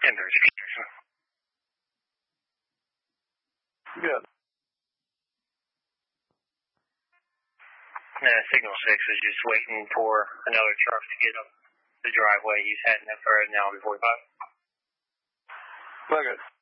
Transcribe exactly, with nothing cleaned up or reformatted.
Embers. Good. Uh, signal six was just waiting for another truck to get up the driveway. He's heading up for now on forty-five. Okay.